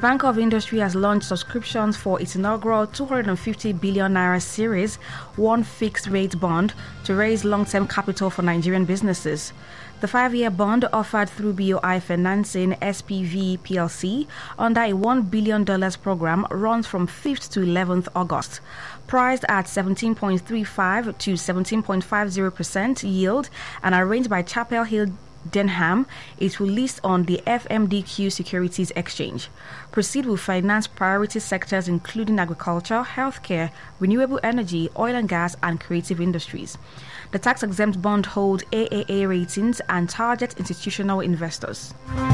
Bank of Industry has launched subscriptions for its inaugural 250 billion naira series, one fixed rate bond to raise long-term capital for Nigerian businesses. The 5-year bond offered through BOI Financing SPV PLC under a $1 billion program runs from 5th to 11th August. Priced at 17.35 to 17.50% yield and arranged by Chapel Hill Denham, it will list on the FMDQ Securities Exchange. Proceed will finance priority sectors including agriculture, healthcare, renewable energy, oil and gas, and creative industries. The tax-exempt bond holds AAA ratings and targets institutional investors.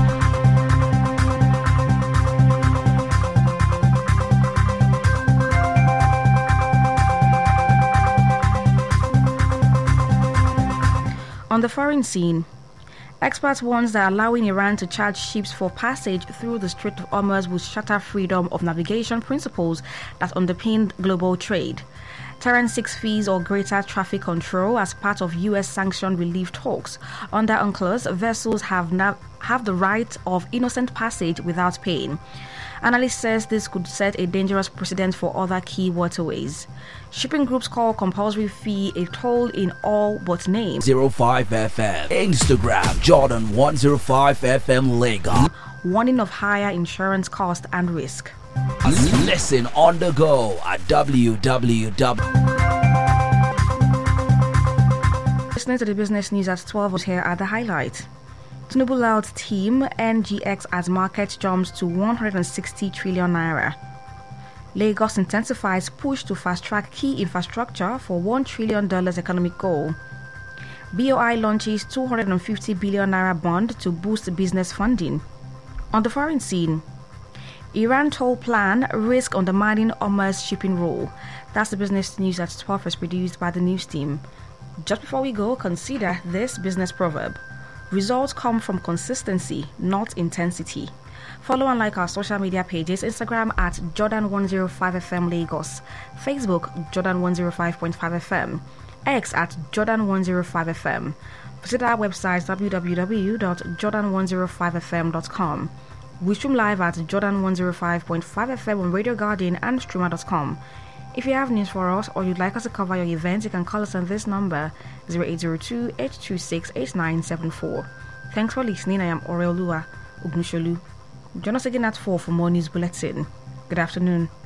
On the foreign scene, experts warn that allowing Iran to charge ships for passage through the Strait of Hormuz will shatter freedom of navigation principles that underpin global trade. Tehran seeks fees or greater traffic control as part of U.S. sanction relief talks. Under UNCLOS, vessels have the right of innocent passage without paying. Analyst says this could set a dangerous precedent for other key waterways. Shipping groups call compulsory fee a toll in all but name. 05 FM Instagram Jordan 105 FM Lagos. Warning of higher insurance cost and risk. Listen on the go at www. Listening to the business news at 12. Here are the highlights. Tinubu Loud team NGX as market jumps to 160 trillion naira. Lagos intensifies push to fast-track key infrastructure for $1 trillion economic goal. BOI launches 250 billion naira bond to boost business funding. On the foreign scene, Iran toll plan risk undermining Hormuz shipping rule. That's the business news at 12 as produced by the news team. Just before we go, consider this business proverb. Results come from consistency, not intensity. Follow and like our social media pages, Instagram at Jordan105FM Lagos, Facebook Jordan105.5 FM, X at Jordan105FM. Visit our website www.jordan105fm.com. We stream live at Jordan105.5 FM on Radio Garden and streamer.com. If you have news for us or you'd like us to cover your event, you can call us on this number 0802-826-8974. Thanks for listening. I am Oreolua Ognusholu. Join us again at 4 for more news bulletin. Good afternoon.